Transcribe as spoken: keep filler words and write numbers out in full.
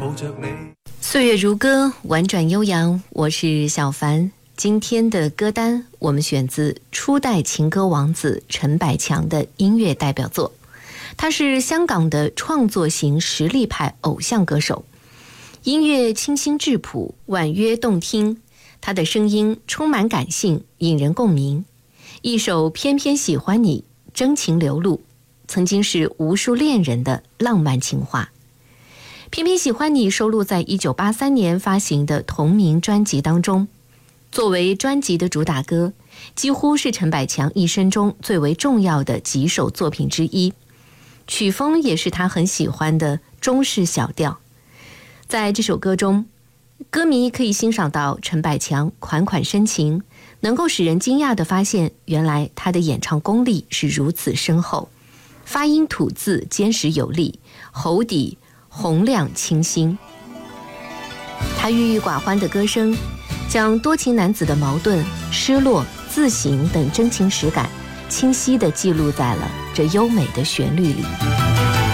抱着你。 岁月如歌，婉转悠扬，我是小凡。今天的歌单我们选自初代情歌王子陈百强的音乐代表作。他是香港的创作型实力派偶像歌手，音乐清新质朴，婉约动听，他的声音充满感性，引人共鸣。一首偏偏喜欢你，真情流露，曾经是无数恋人的浪漫情话。偏偏喜欢你收录在一九八三年发行的同名专辑当中，作为专辑的主打歌，几乎是陈百强一生中最为重要的几首作品之一。曲风也是他很喜欢的中式小调。在这首歌中，歌迷可以欣赏到陈百强款款深情，能够使人惊讶地发现，原来他的演唱功力是如此深厚，发音吐字坚实有力，喉底洪亮清新。他郁郁寡欢的歌声，将多情男子的矛盾、失落、自省等真情实感清晰地记录在了这优美的旋律里。